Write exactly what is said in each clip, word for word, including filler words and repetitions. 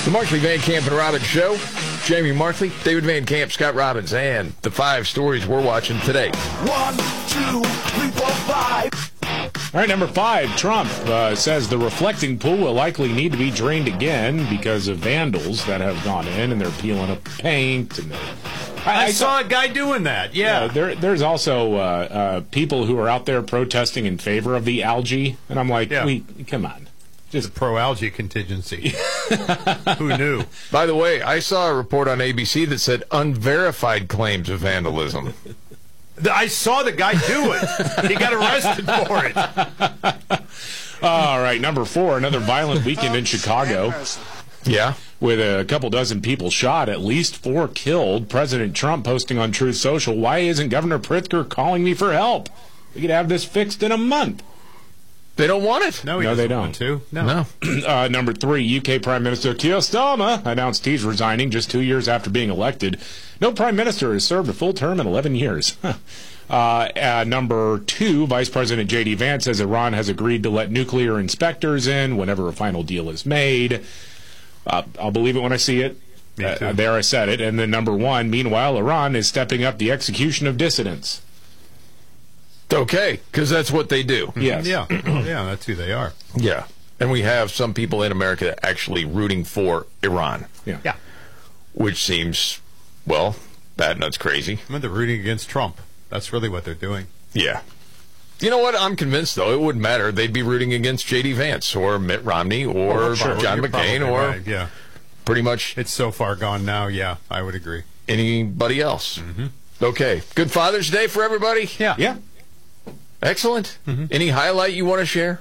The Markley, Van Camp, and Robbins Show. Jamie Markley, David Van Camp, Scott Robbins, and the five stories we're watching today. One, two, three, four, five. All right, number five, Trump uh, says the reflecting pool will likely need to be drained again because of vandals that have gone in and they're peeling up paint. And I, I, I saw a guy doing that, yeah. Uh, there, there's also uh, uh, people who are out there protesting in favor of the algae, and I'm like, yeah. we, come on. Just a pro-algae contingency. Who knew? By the way, I saw a report on A B C that said unverified claims of vandalism. I saw the guy do it. He got arrested for it. All right, number four, another violent weekend in Chicago. Yeah. With a couple dozen people shot, at least four killed. President Trump posting on Truth Social, why isn't Governor Pritzker calling me for help? We could have this fixed in a month. They don't want it. No, he no they don't. Want to. No. no. uh, number three, U K Prime Minister Keir Starmer announced he's resigning just two years after being elected. No prime minister has served a full term in eleven years. uh, uh, number two, Vice President J D Vance says Iran has agreed to let nuclear inspectors in whenever a final deal is made. Uh, I'll believe it when I see it. Uh, there I said it. And then number one, meanwhile, Iran is stepping up the execution of dissidents. Okay, because that's what they do. Yes. Yeah, yeah, that's who they are. Yeah, and we have some people in America actually rooting for Iran. Yeah. Yeah. Which seems, well, bad nuts crazy. I mean, they're rooting against Trump. That's really what they're doing. Yeah. You know what? I'm convinced, though, it wouldn't matter. They'd be rooting against J D Vance or Mitt Romney or oh, sure. John You're McCain or right. yeah. pretty much... It's so far gone now, yeah, I would agree. Anybody else. Mm-hmm. Okay. Good Father's Day for everybody? Yeah. Yeah. Excellent. Mm-hmm. Any highlight you want to share?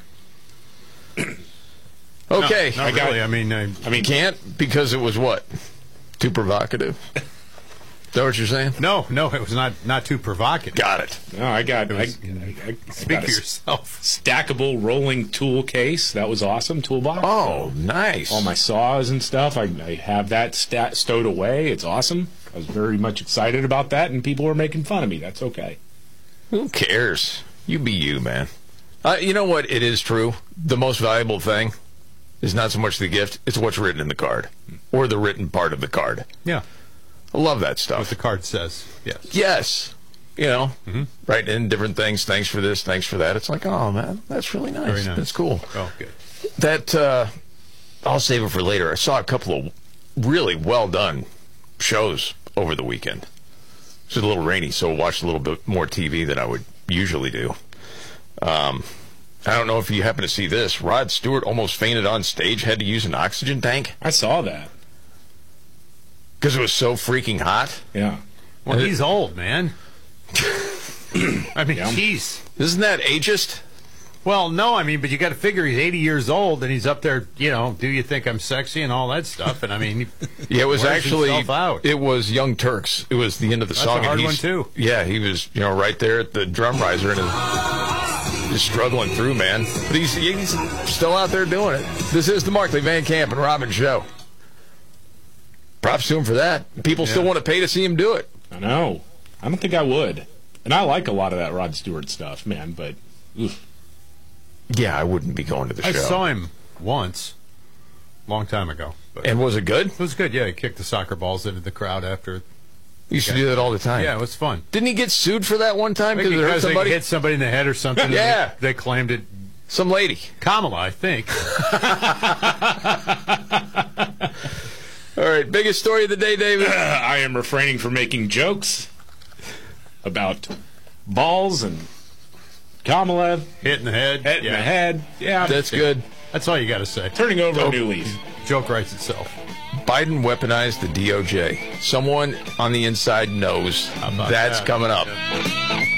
Okay. No, not I really. got, I mean, I, I mean, can't because it was what? Too provocative? Is that what you're saying? no, no, it was not, not too provocative. Got it. No, I got, I, was, I, I, I Speak got for a yourself. stackable rolling tool case. That was awesome. Toolbox. Oh, nice. All my saws and stuff. I, I have that stat, stowed away. It's awesome. I was very much excited about that, and people were making fun of me. That's okay. Who cares? You be you, man. Uh, you know what? It is true. The most valuable thing is not so much the gift, it's what's written in the card or the written part of the card. Yeah. I love that stuff. What the card says, yes. Yes. You know, mm-hmm. writing in different things. Thanks for this, thanks for that. It's like, oh, man, that's really nice. Very nice. That's cool. Oh, good. That, uh, I'll save it for later. I saw a couple of really well-done shows over the weekend. It was a little rainy, so I watched a little bit more T V than I would usually do. Um, I don't know if you happen to see this. Rod Stewart almost fainted on stage, had to use an oxygen tank. I saw that. Because it was so freaking hot. Yeah. Well, he's old, man. I mean, Yeah. jeez. Isn't that ageist? Well, no, I mean, but you got to figure he's eighty years old, and he's up there, you know, do you think I'm sexy and all that stuff? And I mean, Yeah, it was wears actually, himself out. it was Young Turks. It was the end of the That's song. a hard and one, he's, too. Yeah, he was, you know, right there at the drum riser and is, is struggling through, man. But he's, he's still out there doing it. This is the Markley, Van Camp, and Robbins Show. Props to him for that. People Yeah. still want to pay to see him do it. I know. I don't think I would. And I like a lot of that Rod Stewart stuff, man, but oof. Yeah, I wouldn't be going to the I show. saw him once, long time ago. But And was it good? it was good, yeah. He kicked the soccer balls into the crowd after. He used to do that all the time. Yeah, it was fun. Didn't he get sued for that one time I think because it hurt because they somebody? hit somebody in the head or something. Yeah. They, they claimed it. Some lady. Kamala, I think. All right, biggest story of the day, David. I am refraining from making jokes about balls and Kamala Hit in the head. hit yeah. in the head. Yeah, That's good. That's all you got to say. turning over Oh. a new leaf. Joke writes itself. Biden weaponized the D O J. Someone on the inside knows about that's that? coming up. Yeah.